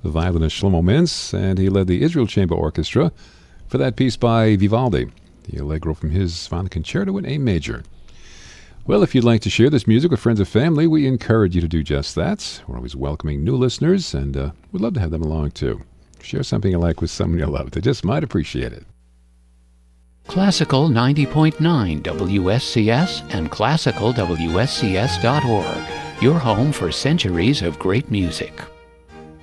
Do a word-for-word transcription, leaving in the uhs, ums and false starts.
the violinist Shlomo Mintz, and he led the Israel Chamber Orchestra for that piece by Vivaldi, the Allegro from his Final Concerto in A major. Well, if you'd like to share this music with friends or family, we encourage you to do just that. We're always welcoming new listeners, and uh, we'd love to have them along too. Share something you like with someone you love. They just might appreciate it. Classical ninety point nine W S C S and classical W S C S dot org, your home for centuries of great music.